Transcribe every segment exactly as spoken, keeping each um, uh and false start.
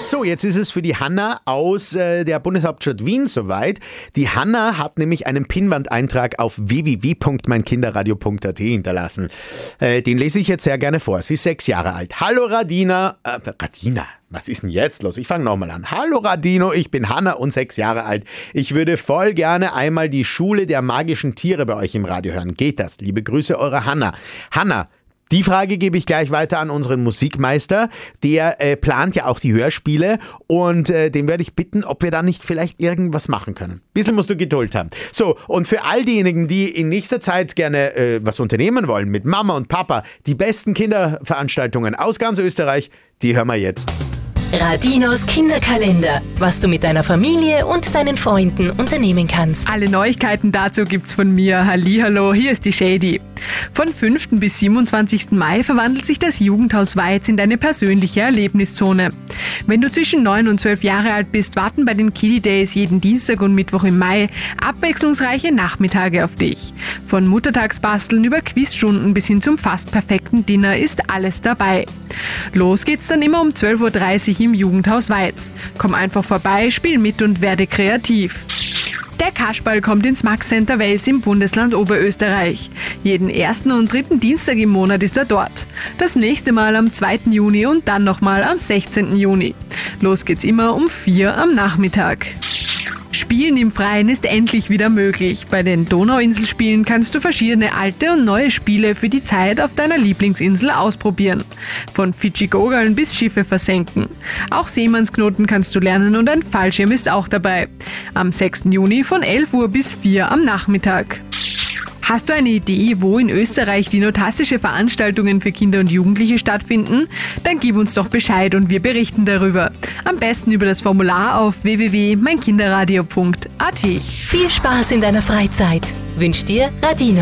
So, jetzt ist es für die Hanna aus äh, der Bundeshauptstadt Wien soweit. Die Hanna hat nämlich einen Pinnwandeintrag auf w w w punkt mein kinderradio punkt a t hinterlassen. Äh, den lese ich jetzt sehr gerne vor. Sie ist sechs Jahre alt. Hallo Radina. Äh, Radina. Was ist denn jetzt los? Ich fange nochmal an. Hallo Radino, ich bin Hanna und sechs Jahre alt. Ich würde voll gerne einmal die Schule der magischen Tiere bei euch im Radio hören. Geht das? Liebe Grüße, eure Hanna. Hanna, die Frage gebe ich gleich weiter an unseren Musikmeister. Der äh, plant ja auch die Hörspiele und äh, den werde ich bitten, ob wir da nicht vielleicht irgendwas machen können. Bisschen musst du Geduld haben. So, und für all diejenigen, die in nächster Zeit gerne äh, was unternehmen wollen mit Mama und Papa, die besten Kinderveranstaltungen aus ganz Österreich, die hören wir jetzt. Radinos Kinderkalender, was du mit deiner Familie und deinen Freunden unternehmen kannst. Alle Neuigkeiten dazu gibt's von mir. Hallihallo, hier ist die Shady. Von fünften bis siebenundzwanzigsten Mai verwandelt sich das Jugendhaus Weiz in deine persönliche Erlebniszone. Wenn du zwischen neun und zwölf Jahre alt bist, warten bei den Kiddie Days jeden Dienstag und Mittwoch im Mai abwechslungsreiche Nachmittage auf dich. Von Muttertagsbasteln über Quizstunden bis hin zum fast perfekten Dinner ist alles dabei. Los geht's dann immer um zwölf Uhr dreißig im Jugendhaus Weiz. Komm einfach vorbei, spiel mit und werde kreativ. Der Kasperl kommt ins Max Center Wels im Bundesland Oberösterreich. Jeden ersten und dritten Dienstag im Monat ist er dort. Das nächste Mal am zweiten Juni und dann nochmal am sechzehnten Juni. Los geht's immer um vier am Nachmittag. Spielen im Freien ist endlich wieder möglich. Bei den Donauinselspielen kannst du verschiedene alte und neue Spiele für die Zeit auf deiner Lieblingsinsel ausprobieren. Von Fidschi-Goggeln bis Schiffe versenken. Auch Seemannsknoten kannst du lernen und ein Fallschirm ist auch dabei. Am sechsten Juni von elf Uhr bis vier am Nachmittag. Hast du eine Idee, wo in Österreich dinotastische Veranstaltungen für Kinder und Jugendliche stattfinden? Dann gib uns doch Bescheid und wir berichten darüber. Am besten über das Formular auf w w w punkt mein kinderradio punkt a t. Viel Spaß in deiner Freizeit. Wünscht dir Radino.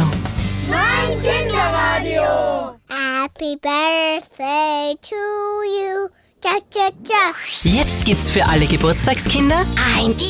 Mein Kinderradio. Happy Birthday to you. Cha cha cha. Jetzt gibt's für alle Geburtstagskinder ein